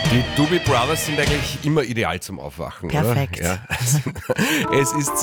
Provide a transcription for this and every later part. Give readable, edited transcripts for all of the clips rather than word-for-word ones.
Die Doobie Brothers sind eigentlich immer ideal zum Aufwachen, Perfekt. oder? Ja. Es ist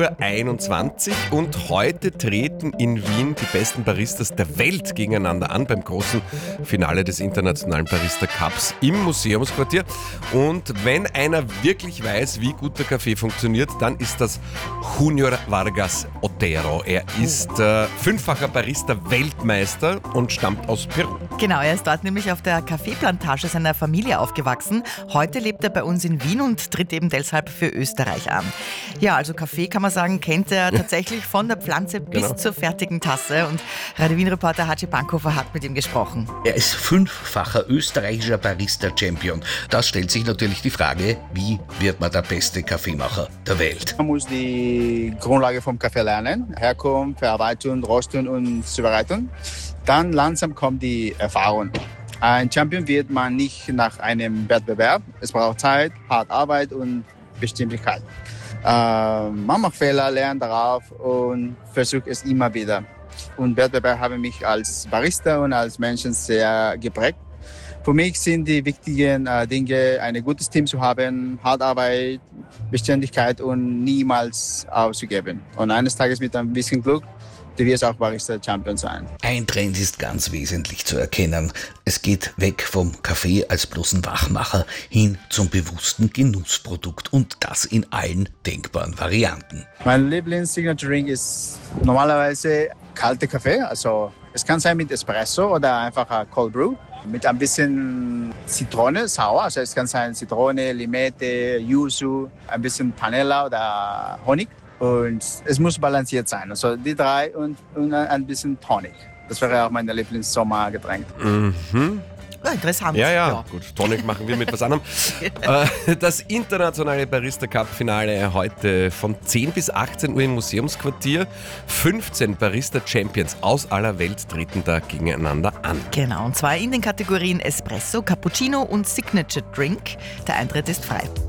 6:21 Uhr und heute treten in Wien die besten Baristas der Welt gegeneinander an beim großen Finale des Internationalen Barista Cups im Museumsquartier. Und wenn einer wirklich weiß, wie gut der Kaffee funktioniert, dann ist das Junior Vargas Otero. Er ist fünffacher Barista-Weltmeister und stammt aus Peru. Genau, er ist dort nämlich auf der Kaffeeplantage seiner Familie aufgewachsen. Heute lebt er bei uns in Wien und tritt eben deshalb für Österreich an. Ja, also Kaffee kann man sagen, kennt er tatsächlich von der Pflanze bis zur fertigen Tasse. Und Radio Wien-Reporter Hatschi Bankhofer hat mit ihm gesprochen. Er ist fünffacher österreichischer Barista-Champion. Das stellt sich natürlich die Frage, wie wird man der beste Kaffeemacher der Welt? Man muss die Grundlage vom Kaffee lernen. Herkunft, Verarbeitung, Rösten und Zubereitung. Dann langsam kommt die Erfahrung. Ein Champion wird man nicht nach einem Wettbewerb. Es braucht Zeit, harte Arbeit und Bestimmtheit. Man macht Fehler, lernt darauf und versucht es immer wieder. Und Wettbewerb haben mich als Barista und als Menschen sehr geprägt. Für mich sind die wichtigen Dinge, ein gutes Team zu haben, harte Arbeit, Beständigkeit und niemals aufzugeben. Und eines Tages mit ein bisschen Glück, du wirst auch Barista-Champion sein. Ein Trend ist ganz wesentlich zu erkennen. Es geht weg vom Kaffee als bloßen Wachmacher hin zum bewussten Genussprodukt und das in allen denkbaren Varianten. Mein Lieblings-Signature-Drink ist normalerweise kalter Kaffee. Also es kann sein mit Espresso oder einfach Cold Brew. Mit ein bisschen Zitrone, sauer. Also es kann sein Zitrone, Limette, Yuzu, ein bisschen Panela oder Honig. Und es muss balanciert sein. Also die drei und ein bisschen Tonic. Das wäre auch mein Lieblings-Sommergetränk. Mhm. Ja, interessant. Ja, gut. Tonic machen wir mit was anderem. Das internationale Barista Cup Finale heute von 10 bis 18 Uhr im Museumsquartier. 15 Barista Champions aus aller Welt treten da gegeneinander an. Genau, und zwar in den Kategorien Espresso, Cappuccino und Signature Drink. Der Eintritt ist frei.